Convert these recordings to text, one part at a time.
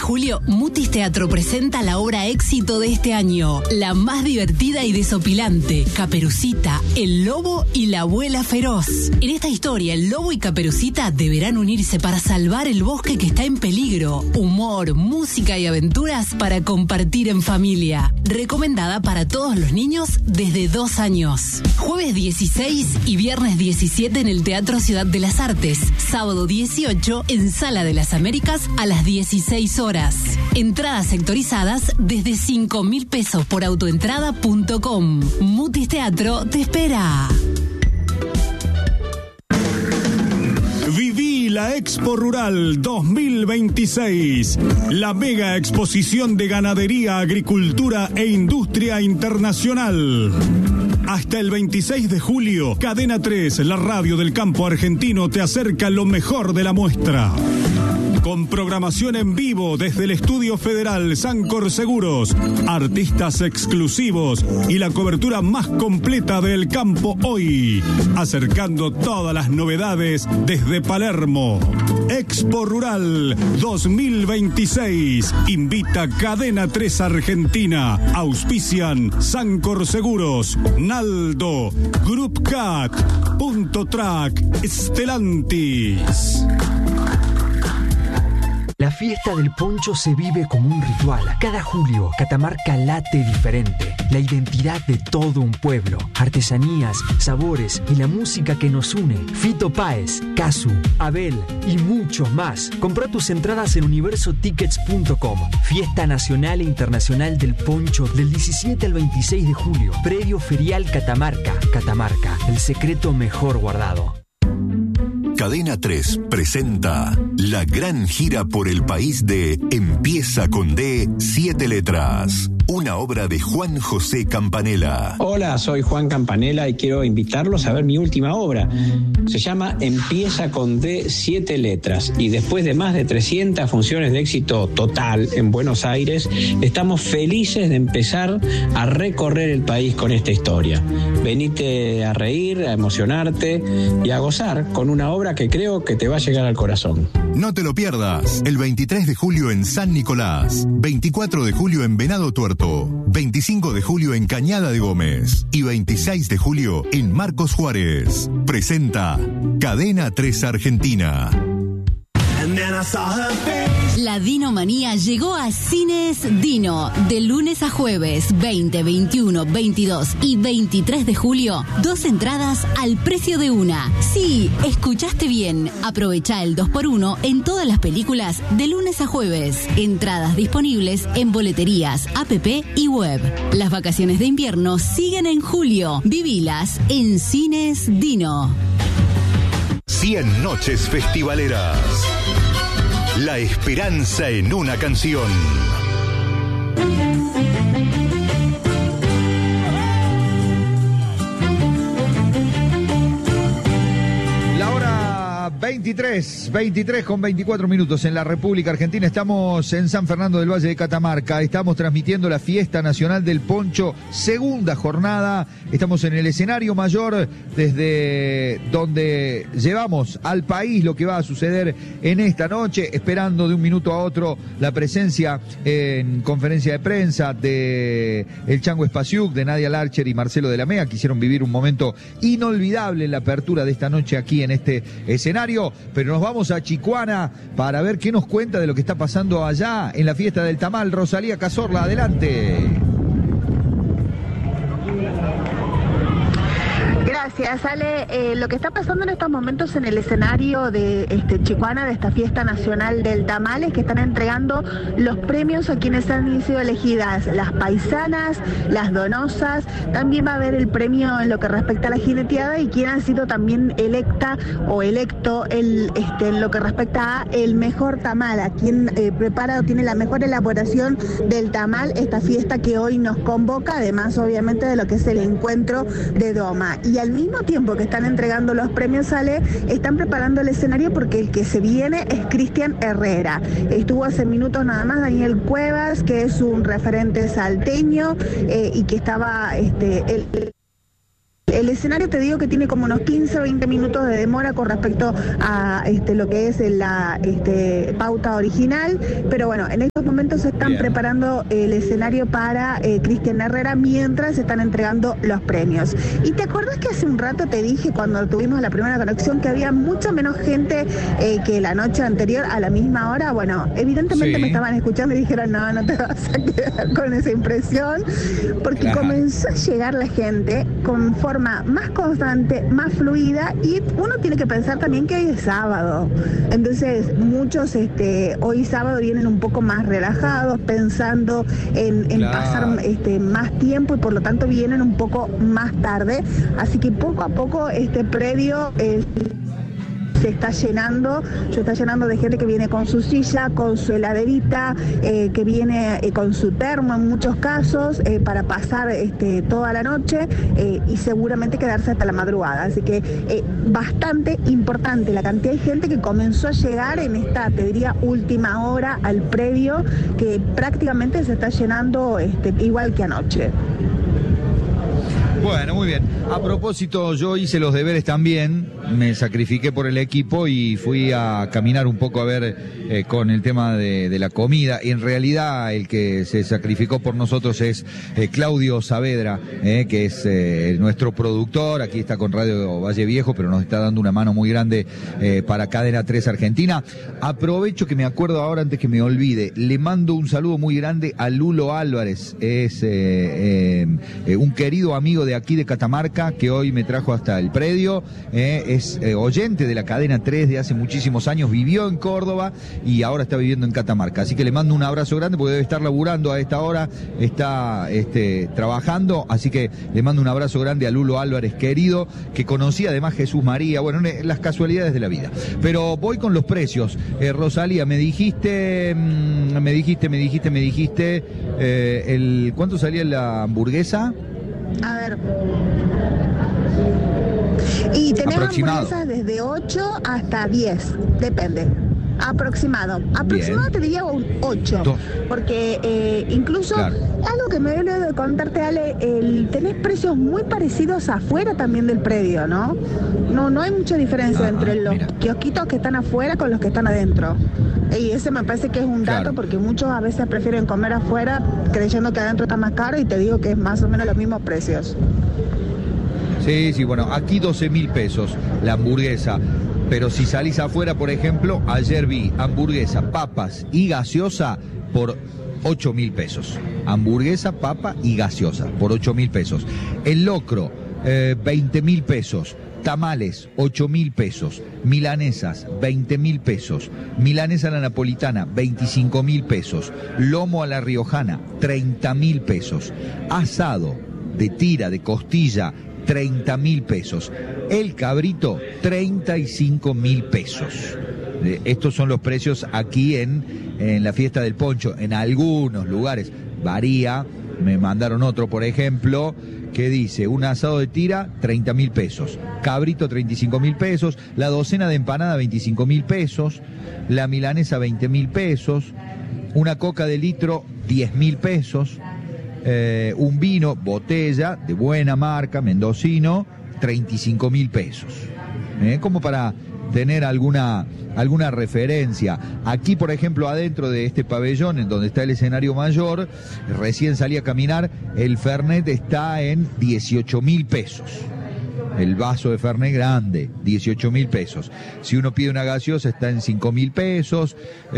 julio, Mutis Teatro presenta la obra éxito de este año, la más divertida y desopilante, Caperucita, el lobo y la abuela feroz. En esta historia, el lobo y Caperucita deberán unirse para salvar el bosque que está en peligro. Humor, música y aventuras para compartir en familia. Recomendada para todos los niños desde 2 años. Jueves 16 y viernes 17 en el Teatro Ciudad de las Artes. Sábado 18 en Sala de las Américas a las 16 horas. Entradas sectorizadas desde 5.000 pesos por autoentrada.com. Mutis Teatro te espera. Viví la Expo Rural 2026, la mega exposición de ganadería, agricultura e industria internacional. Hasta el 26 de julio, Cadena 3, la radio del campo argentino, te acerca lo mejor de la muestra. Con programación en vivo desde el Estudio Federal Sancor Seguros, artistas exclusivos y la cobertura más completa del campo hoy, acercando todas las novedades desde Palermo. Expo Rural 2026, invita Cadena 3 Argentina, auspician Sancor Seguros, Naldo, Group Cat, Punto Track, Stellantis. La fiesta del poncho se vive como un ritual. Cada julio, Catamarca late diferente. La identidad de todo un pueblo. Artesanías, sabores y la música que nos une. Fito Páez, Casu, Abel y muchos más. Compra tus entradas en universotickets.com. Fiesta Nacional e Internacional del Poncho del 17 al 26 de julio. Previo Ferial Catamarca. Catamarca, el secreto mejor guardado. Cadena 3 presenta la gran gira por el país de Empieza con D, 7 letras. Una obra de Juan José Campanella. Hola, soy Juan Campanella y quiero invitarlos a ver mi última obra. Se llama Empieza con D, 7 letras. Y después de más de 300 funciones de éxito total en Buenos Aires, estamos felices de empezar a recorrer el país con esta historia. Venite a reír, a emocionarte y a gozar con una obra que creo que te va a llegar al corazón. No te lo pierdas. El 23 de julio en San Nicolás, 24 de julio en Venado Tuerto, 25 de julio en Cañada de Gómez y 26 de julio en Marcos Juárez. Presenta Cadena 3 Argentina. La Dinomanía llegó a Cines Dino. De lunes a jueves, 20, 21, 22 y 23 de julio, 2 entradas al precio de una. Sí, escuchaste bien. Aprovecha el 2x1 en todas las películas de lunes a jueves. Entradas disponibles en boleterías, app y web. Las vacaciones de invierno siguen en julio. Vivilas en Cines Dino. 100 noches festivaleras. La esperanza en una canción. La hora 23 con 24 minutos en la República Argentina. Estamos en San Fernando del Valle de Catamarca. Estamos transmitiendo la Fiesta Nacional del Poncho, segunda jornada. Estamos en el escenario mayor desde donde llevamos al país lo que va a suceder en esta noche, esperando de un minuto a otro la presencia en conferencia de prensa de el Chango Espasiuk, de Nadia Larcher y Marcelo de la Mea. Quisieron vivir un momento inolvidable en la apertura de esta noche aquí en este escenario, pero nos vamos a Chicuana para ver qué nos cuenta de lo que está pasando allá en la fiesta del tamal. Rosalía Cazorla, adelante. Gracias, Ale. Lo que está pasando en estos momentos en el escenario de Chicuana, de esta fiesta nacional del tamal, es que están entregando los premios a quienes han sido elegidas, las paisanas, las donosas. También va a haber el premio en lo que respecta a la jineteada y quien ha sido también electa o electo en lo que respecta a el mejor tamal, a quien prepara o tiene la mejor elaboración del tamal, esta fiesta que hoy nos convoca, además obviamente de lo que es el encuentro de Doma. Y al mismo tiempo que están entregando los premios, Ale, están preparando el escenario porque el que se viene es Cristian Herrera. Estuvo hace minutos nada más Daniel Cuevas, que es un referente salteño y que estaba El escenario te digo que tiene como unos 15 o 20 minutos de demora con respecto a lo que es la pauta original, pero bueno, en estos momentos se están preparando el escenario para Cristian Herrera mientras se están entregando los premios. ¿Y te acuerdas que hace un rato te dije cuando tuvimos la primera conexión que había mucha menos gente que la noche anterior a la misma hora? Bueno, evidentemente me estaban escuchando y dijeron, no te vas a quedar con esa impresión, porque comenzó a llegar la gente con forma más constante, más fluida, y uno tiene que pensar también que hoy es sábado. Entonces muchos hoy sábado vienen un poco más relajados, pensando en pasar más tiempo, y por lo tanto vienen un poco más tarde. Así que poco a poco este predio se está llenando de gente que viene con su silla, con su heladerita, que viene con su termo en muchos casos, para pasar toda la noche y seguramente quedarse hasta la madrugada. Así que bastante importante la cantidad de gente que comenzó a llegar en esta, te diría, última hora al predio, que prácticamente se está llenando igual que anoche. Bueno, muy bien. A propósito, yo hice los deberes también, me sacrifiqué por el equipo y fui a caminar un poco a ver con el tema de la comida. Y en realidad el que se sacrificó por nosotros es Claudio Saavedra, que es nuestro productor. Aquí está con Radio Valle Viejo, pero nos está dando una mano muy grande para Cadena 3 Argentina. Aprovecho que me acuerdo ahora, antes que me olvide, le mando un saludo muy grande a Lulo Álvarez. Es un querido amigo de aquí de Catamarca, que hoy me trajo hasta el predio, es oyente de la Cadena 3 de hace muchísimos años, vivió en Córdoba y ahora está viviendo en Catamarca, así que le mando un abrazo grande porque debe estar laburando a esta hora, está trabajando, así que le mando un abrazo grande a Lulo Álvarez, querido, que conocía además Jesús María, bueno, las casualidades de la vida. Pero voy con los precios. Rosalía, me dijiste, ¿cuánto salía la hamburguesa? A ver. Y tenemos hamburguesas desde 8 hasta 10, depende. Aproximado te diría un 8, porque incluso algo que me olvidé de contarte, Ale, tenés precios muy parecidos afuera también del predio, ¿no? No hay mucha diferencia entre los kiosquitos que están afuera con los que están adentro. Y ese me parece que es un dato, porque muchos a veces prefieren comer afuera creyendo que adentro está más caro, y te digo que es más o menos los mismos precios. Sí, bueno, aquí 12.000 pesos la hamburguesa. Pero si salís afuera, por ejemplo, ayer vi hamburguesa, papas y gaseosa por 8.000 pesos. Hamburguesa, papa y gaseosa por 8.000 pesos. El locro, 20.000 pesos. Tamales, 8.000 pesos. Milanesas, 20.000 pesos. Milanesa a la napolitana, 25.000 pesos. Lomo a la riojana, 30.000 pesos. Asado de tira, de costilla, 30.000 pesos. El cabrito, 35.000 pesos. Estos son los precios aquí en la fiesta del poncho. En algunos lugares varía. Me mandaron otro, por ejemplo, que dice un asado de tira, 30.000 pesos. Cabrito, 35.000 pesos. La docena de empanada, 25.000 pesos. La milanesa, 20.000 pesos. Una coca de litro, 10.000 pesos. Un vino, botella, de buena marca, mendocino, 35.000 pesos. Como para tener alguna referencia. Aquí, por ejemplo, adentro de este pabellón, en donde está el escenario mayor, recién salí a caminar, el Fernet está en 18.000 pesos. El vaso de Fernet grande, 18.000 pesos. Si uno pide una gaseosa, está en 5.000 pesos.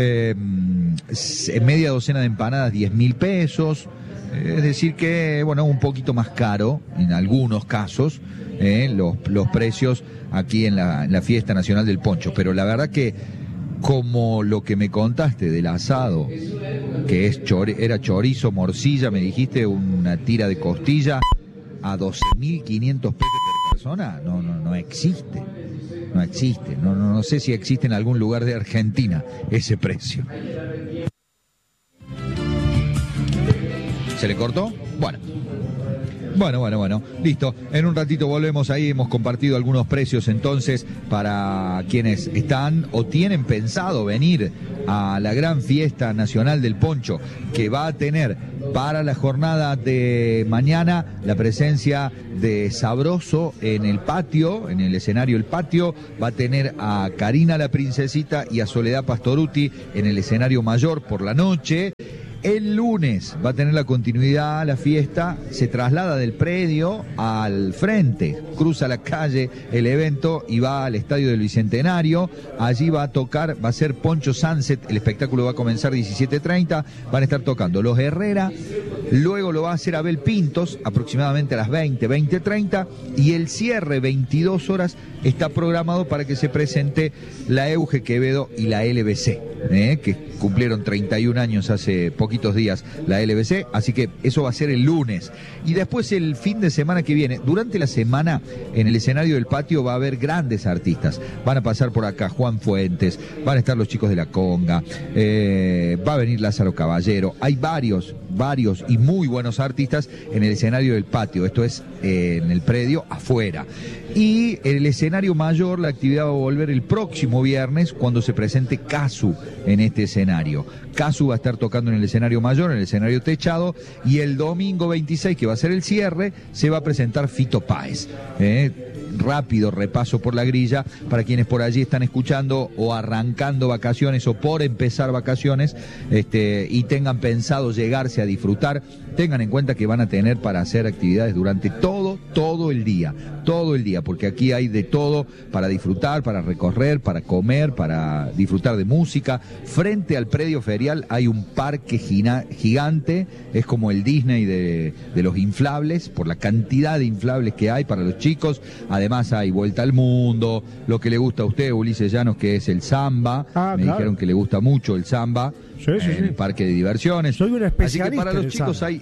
Media docena de empanadas, 10.000 pesos. Es decir que, bueno, un poquito más caro en algunos casos los precios aquí en la Fiesta Nacional del Poncho. Pero la verdad que, como lo que me contaste del asado, que era chorizo, morcilla, me dijiste una tira de costilla a 12.500 pesos por persona, no existe. No existe. No sé si existe en algún lugar de Argentina ese precio. ¿Se le cortó? Bueno. Bueno, listo. En un ratito volvemos ahí, hemos compartido algunos precios entonces para quienes están o tienen pensado venir a la gran fiesta nacional del poncho, que va a tener para la jornada de mañana la presencia de Sabroso en el patio, en el escenario El Patio. Va a tener a Karina la Princesita y a Soledad Pastoruti en el escenario mayor por la noche. El lunes va a tener la continuidad la fiesta, se traslada del predio al frente, cruza la calle el evento y va al Estadio del Bicentenario. Allí va a tocar, va a ser Poncho Sunset, el espectáculo va a comenzar 17:30, van a estar tocando Los Herrera, luego lo va a hacer Abel Pintos, aproximadamente a las 20:30, y el cierre 22 horas está programado para que se presente la Euge Quevedo y la LBC, que cumplieron 31 años hace poquitos días la LBC, así que eso va a ser el lunes. Y después el fin de semana que viene, durante la semana en el escenario del patio va a haber grandes artistas, van a pasar por acá Juan Fuentes, van a estar los Chicos de la Conga, va a venir Lázaro Caballero, hay varios y muy buenos artistas en el escenario del patio, esto es en el predio afuera. Y en el escenario mayor la actividad va a volver el próximo viernes cuando se presente Casu en este escenario. Casu va a estar tocando en el escenario mayor, en el escenario techado, y el domingo 26, que va a ser el cierre, se va a presentar Fito Páez. Rápido repaso por la grilla para quienes por allí están escuchando o arrancando vacaciones o por empezar vacaciones y tengan pensado llegarse a disfrutar. Tengan en cuenta que van a tener para hacer actividades durante todo el día, porque aquí hay de todo para disfrutar, para recorrer, para comer, para disfrutar de música. Frente al predio ferial hay un parque gigante, es como el Disney de los inflables, por la cantidad de inflables que hay para los chicos. Además hay vuelta al mundo, lo que le gusta a usted, Ulises Llanos, que es el samba. Me dijeron que le gusta mucho el samba. Sí. El parque de diversiones. Soy un especialista. Así que para los chicos hay...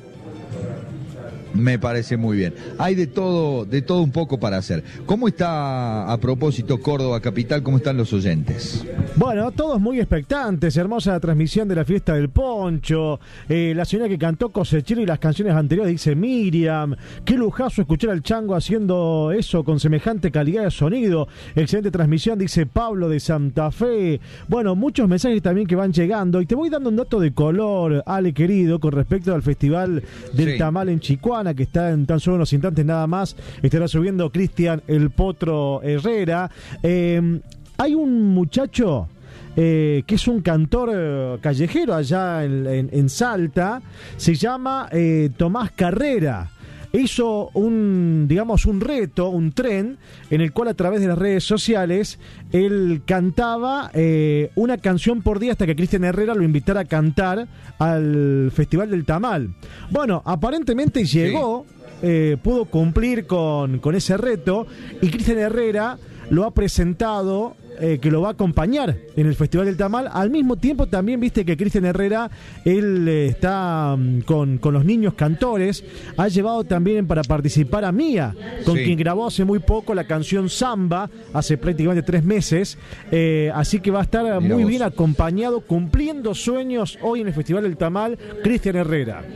Me parece muy bien. Hay de todo un poco para hacer. ¿Cómo está, a propósito, Córdoba Capital? ¿Cómo están los oyentes? Bueno, todos muy expectantes. Hermosa transmisión de la fiesta del poncho. La señora que cantó Cosechero y las canciones anteriores, dice Miriam. Qué lujazo escuchar al Chango haciendo eso con semejante calidad de sonido. Excelente transmisión, dice Pablo de Santa Fe. Bueno, muchos mensajes también que van llegando. Y te voy dando un dato de color, Ale querido, con respecto al Festival del Tamal en Chicuana, que está en tan solo unos instantes nada más. Estará subiendo Cristian el Potro Herrera. Hay un muchacho que es un cantor callejero allá en Salta, se llama Tomás Carrera. Hizo un reto, un tren, en el cual a través de las redes sociales él cantaba una canción por día hasta que Cristian Herrera lo invitara a cantar al Festival del Tamal. Bueno, aparentemente llegó, pudo cumplir con ese reto, y Cristian Herrera lo ha presentado, que lo va a acompañar en el Festival del Tamal. Al mismo tiempo también viste que Cristian Herrera, él está con los niños cantores, ha llevado también para participar a Mía, con quien grabó hace muy poco la canción Samba, hace prácticamente 3 meses, así que va a estar muy bien acompañado, cumpliendo sueños hoy en el Festival del Tamal, Cristian Herrera.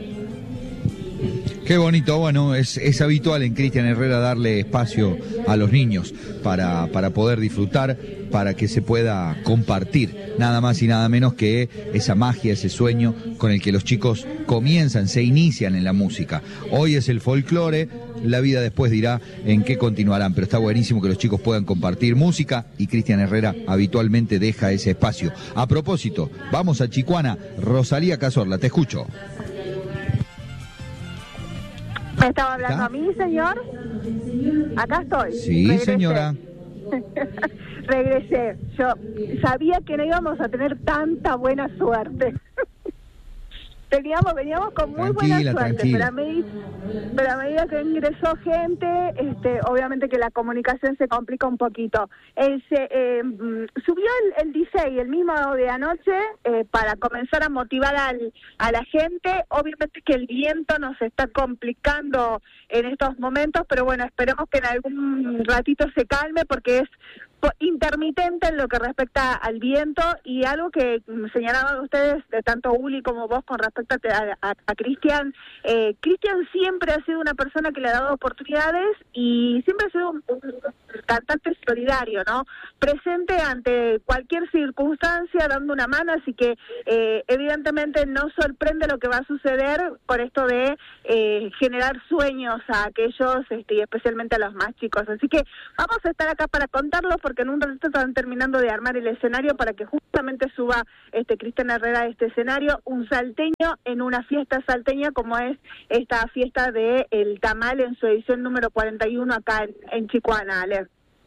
Qué bonito, bueno, es habitual en Cristian Herrera darle espacio a los niños para poder disfrutar, para que se pueda compartir, nada más y nada menos que esa magia, ese sueño con el que los chicos se inician en la música. Hoy es el folclore, la vida después dirá en qué continuarán, pero está buenísimo que los chicos puedan compartir música, y Cristian Herrera habitualmente deja ese espacio. A propósito, vamos a Chicuana. Rosalía Cazorla, te escucho. ¿Me estaba hablando a mí, señor? Acá estoy. Sí, regresé. Señora. Regresé. Yo sabía que no íbamos a tener tanta buena suerte. Veníamos con muy buena suerte, pero a medida que ingresó gente, obviamente que la comunicación se complica un poquito. Subió el DJ el mismo de anoche para comenzar a motivar a la gente. Obviamente que el viento nos está complicando en estos momentos, pero bueno, esperemos que en algún ratito se calme, porque es intermitente en lo que respecta al viento, y algo que señalaban ustedes, tanto Uli como vos, con respecto a Cristian. Cristian siempre ha sido una persona que le ha dado oportunidades y siempre ha sido un cantante solidario, ¿no? Presente ante cualquier circunstancia, dando una mano, así que evidentemente no sorprende lo que va a suceder por esto de generar sueños a aquellos, y especialmente a los más chicos. Así que vamos a estar acá para contarlo, porque en un ratito están terminando de armar el escenario para que justamente suba Cristian Herrera a este escenario, un salteño en una fiesta salteña como es esta fiesta de El Tamal en su edición número 41 acá en Chicuana, Ale.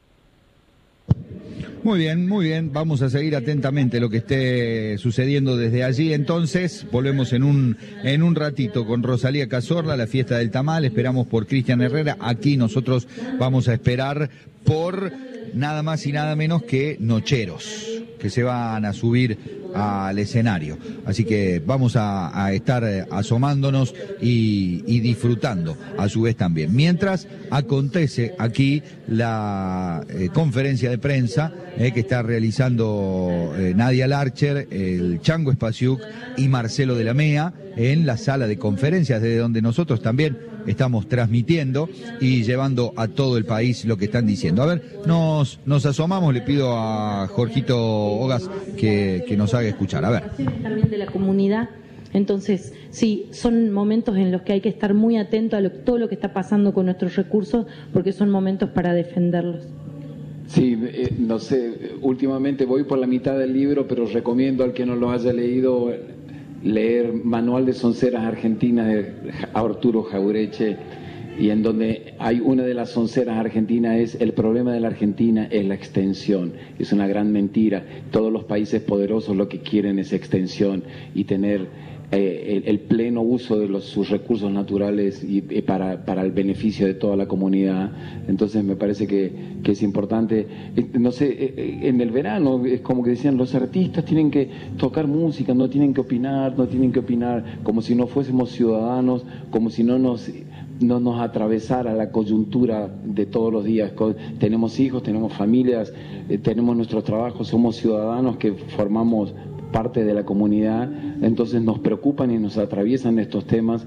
Muy bien, vamos a seguir atentamente lo que esté sucediendo desde allí. Entonces, volvemos en un ratito con Rosalía Cazorla, la fiesta del Tamal. Esperamos por Cristian Herrera. Aquí nosotros vamos a esperar por nada más y nada menos que Nocheros, que se van a subir al escenario. Así que vamos a estar asomándonos y disfrutando a su vez también. Mientras acontece aquí la conferencia de prensa que está realizando Nadia Larcher, el Chango Espasiuk y Marcelo de la Mea en la sala de conferencias, desde donde nosotros también estamos transmitiendo y llevando a todo el país lo que están diciendo. A ver, nos asomamos, le pido a Jorgito Ogas que nos haga escuchar. A ver. También de la comunidad. Entonces, sí, son momentos en los que hay que estar muy atento a todo lo que está pasando con nuestros recursos, porque son momentos para defenderlos. Sí, no sé, últimamente voy por la mitad del libro, pero recomiendo al que no lo haya leído leer Manual de Sonceras Argentinas de Arturo Jaureche, y en donde hay una de las sonceras argentinas es: el problema de la Argentina es la extensión. Es una gran mentira. Todos los países poderosos lo que quieren es extensión y tener el pleno uso de sus recursos naturales y para el beneficio de toda la comunidad. Entonces me parece que es importante. No sé, en el verano es como que decían, los artistas tienen que tocar música, no tienen que opinar, como si no fuésemos ciudadanos, como si no nos atravesara la coyuntura de todos los días. Tenemos hijos, tenemos familias, tenemos nuestros trabajos, somos ciudadanos que formamos parte de la comunidad, entonces nos preocupan y nos atraviesan estos temas,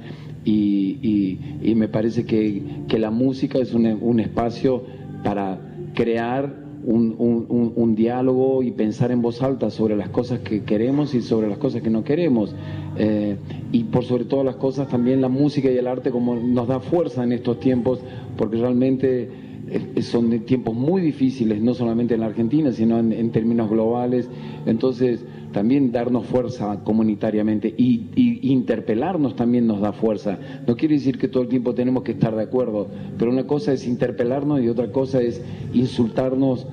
y me parece que la música es un espacio para crear un diálogo y pensar en voz alta sobre las cosas que queremos y sobre las cosas que no queremos, y por sobre todas las cosas también la música y el arte como nos da fuerza en estos tiempos, porque realmente son tiempos muy difíciles, no solamente en la Argentina, sino en términos globales. Entonces también darnos fuerza comunitariamente y interpelarnos también nos da fuerza. No quiere decir que todo el tiempo tenemos que estar de acuerdo, pero una cosa es interpelarnos y otra cosa es insultarnos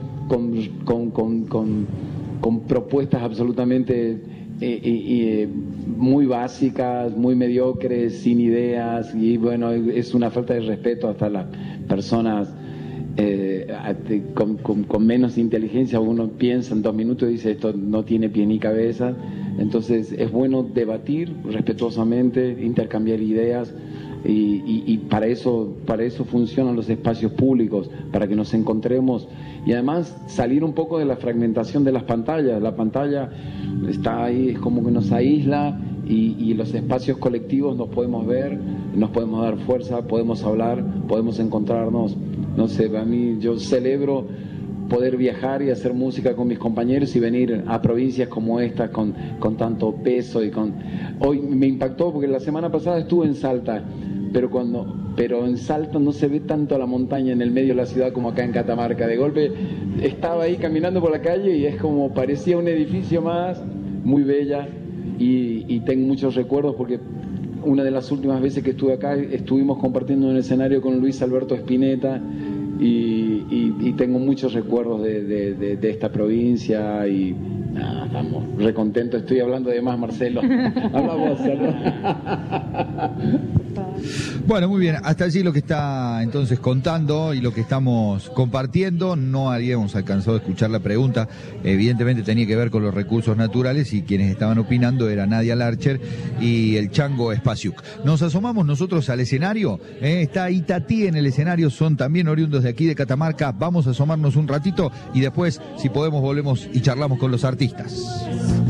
con propuestas absolutamente muy básicas, muy mediocres, sin ideas, y bueno, es una falta de respeto hasta las personas con menos inteligencia. Uno piensa en 2 minutos y dice, esto no tiene pie ni cabeza. Entonces es bueno debatir respetuosamente, intercambiar ideas, y para eso funcionan los espacios públicos, para que nos encontremos, y además salir un poco de la fragmentación de las pantallas. La pantalla está ahí, es como que nos aísla, y los espacios colectivos nos podemos ver, nos podemos dar fuerza, podemos hablar, podemos encontrarnos. No sé, para mí, yo celebro poder viajar y hacer música con mis compañeros y venir a provincias como esta con tanto peso Hoy me impactó porque la semana pasada estuve en Salta, pero en Salta no se ve tanto la montaña en el medio de la ciudad como acá en Catamarca. De golpe estaba ahí caminando por la calle y es como parecía un edificio más, muy bella, y tengo muchos recuerdos porque una de las últimas veces que estuve acá estuvimos compartiendo un escenario con Luis Alberto Spinetta, y tengo muchos recuerdos de esta provincia, y nada, estamos recontentos. Estoy hablando de más, Marcelo. Habla vos, ¿no? Bueno, muy bien, hasta allí lo que está entonces contando y lo que estamos compartiendo. No habíamos alcanzado a escuchar la pregunta, evidentemente tenía que ver con los recursos naturales y quienes estaban opinando era Nadia Larcher y el Chango Spasiuk. Nos asomamos nosotros al escenario, está Itatí en el escenario, son también oriundos de aquí de Catamarca. Vamos a asomarnos un ratito y después, si podemos, volvemos y charlamos con los artistas.